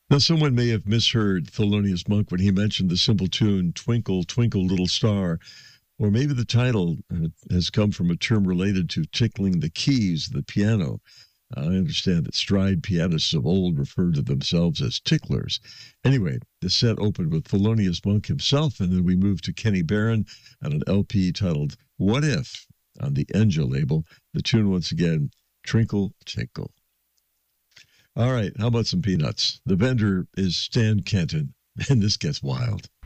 Now, someone may have misheard Thelonious Monk when he mentioned the simple tune "Twinkle, Twinkle, Little Star," or maybe the title has come from a term related to tickling the keys of the piano. I understand that stride pianists of old referred to themselves as ticklers. Anyway, the set opened with Thelonious Monk himself, and then we moved to Kenny Barron on an LP titled "What If" on the Enja label. The tune, once again, "Trinkle, Tinkle." All right, how about some peanuts? The vendor is Stan Kenton, and this gets wild.